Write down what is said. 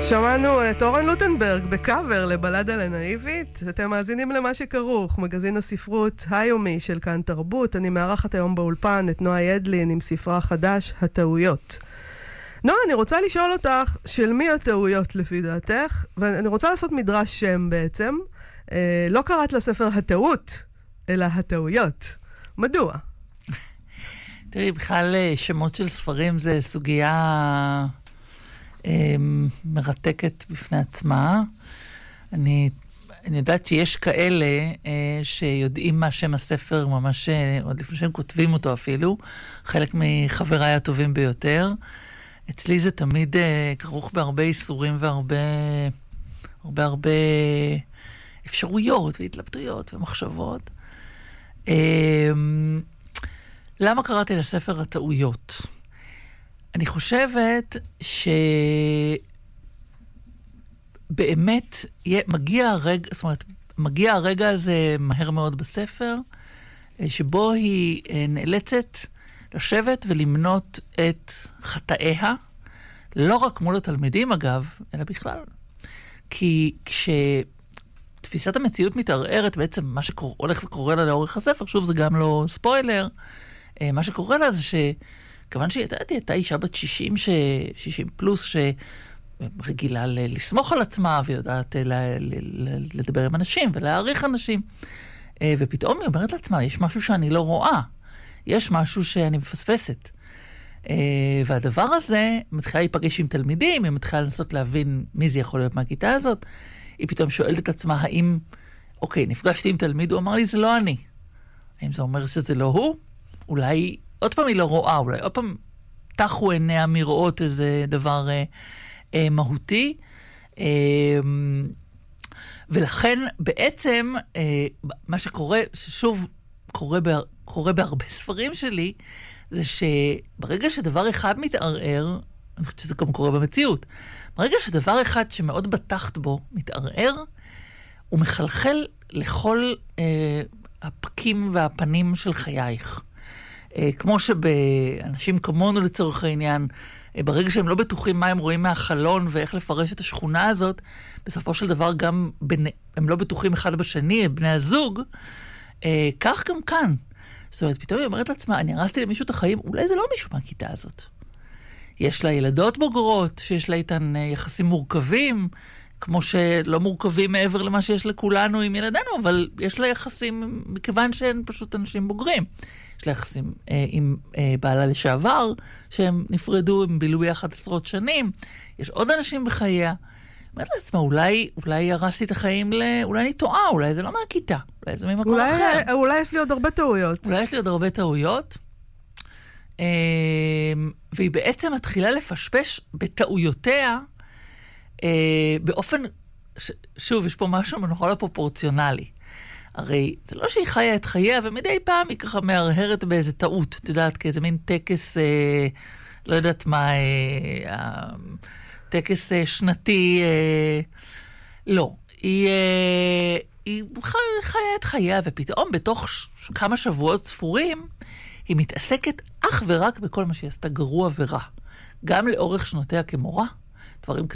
שמענו את אורן לוטנברג בקאבר לבלדה לנאיבית. אתם מאזינים למה שכרוך, מגזין הספרות היומי של כאן תרבות. אני מארחת היום באולפן את נועה ידלין עם ספרה חדש, הטעויות. נועה, אני רוצה לשאול אותך, של מי הטעויות לפי דעתך? ואני רוצה לעשות מדרש שם בעצם. לא קראת לספר הטעות, אלא הטעויות. מדוע? תראי, בכלל שמות של ספרים זה סוגיה מרתקת בפני עצמה. אני יודעת שיש כאלה שיודעים מה שם הספר ממש עוד לפני שהם כותבים אותו אפילו, חלק מחבריי הטובים ביותר. אצלי זה תמיד כרוך בהרבה איסורים והרבה אפשרויות והתלבטויות ומחשבות. למה קראתי לספר הטעויות? אני חושבת שבאמת מגיע הרגע הזה מהר מאוד בספר, שבו היא נאלצת לשבת ולמנות את חטאיה, לא רק מול התלמידים אגב, אלא בכלל. כי כשתפיסת המציאות מתערערת, בעצם מה שהולך וקורה לה לאורך הספר, שוב זה גם לא ספוילר, מה שקורה לה זה כיוון שהיא הייתה אישה בת 60 פלוס, שרגילה לסמוך על עצמה, ויודעת לדבר עם אנשים ולהעריך אנשים. ופתאום היא אומרת לעצמה, יש משהו שאני לא רואה. יש משהו שאני מפספסת. והדבר הזה, מתחילה להיפגש עם תלמידים, היא מתחילה לנסות להבין מי זה יכול להיות מהכיתה הזאת. היא פתאום שואלת את עצמה, האם, אוקיי, נפגשתי עם תלמיד, הוא אמר לי, זה לא אני. האם זה אומר שזה לא הוא? אולי עוד פעם היא לא רואה, אולי עוד פעם תחו עיניה מראות איזה דבר מהותי. ולכן בעצם מה שקורה, ששוב קורה בהרבה ספרים שלי, זה שברגע שדבר אחד מתערער, אני חושבת שזה גם קורה במציאות, ברגע שדבר אחד שמאוד בטחת בו מתערער, הוא מחלחל לכל הפקים והפנים של חייך. כמו שבאנשים כמונו לצורך העניין, ברגע שהם לא בטוחים מה הם רואים מהחלון ואיך לפרש את השכונה הזאת, בסופו של דבר גם הם לא בטוחים אחד בשני, בני הזוג, כך גם כאן. זאת אומרת, פתאום היא אומרת לעצמה, אני הרסתי למישהו את החיים, אולי זה לא מישהו מהכיתה הזאת. יש לה ילדות בוגרות, שיש לה איתן יחסים מורכבים, כמו שלא מורכבים מעבר למה שיש לכולנו עם ילדינו, אבל יש לה יחסים, מכיוון שהן פשוט אנשים בוגרים. יש לה יחסים עם בעלה לשעבר, שהם נפרדו, הם בילו יחד עשרות שנים. יש עוד אנשים בחייה. אומרת לעצמה, אולי הרסתי את החיים אולי אני טועה, אולי זה לא מהכיתה, אולי זה ממקום אחר. אולי יש לי עוד הרבה טעויות. אולי יש לי עוד הרבה טעויות. והיא בעצם מתחילה לפשפש בטעויותיה, באופן, שוב, יש פה משהו מנוכל הפרופורציונלי. הרי זה לא שהיא חיה את חייה, ומדי פעם היא ככה מהרהרת באיזה טעות, את יודעת, כאיזה מין טקס, לא יודעת מה, טקס שנתי, לא. היא חיה את חייה, ופתאום בתוך כמה שבועות ספורים, היא מתעסקת אך ורק בכל מה שהיא עשתה גרוע ורע. גם לאורך שנותיה כמורה, דברים